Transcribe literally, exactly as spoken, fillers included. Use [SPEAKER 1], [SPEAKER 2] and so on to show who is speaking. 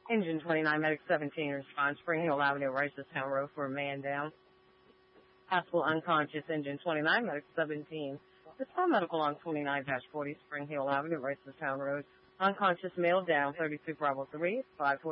[SPEAKER 1] Engine twenty-nine, Medic seventeen, response, Spring Hill Avenue, Ricestown Road for a man down. Possible unconscious, Engine twenty-nine, Medic seventeen. Respond medical on twenty-nine forty, Spring Hill Avenue, Ricestown Road. Unconscious male down, thirty-two Bravo three, five forty.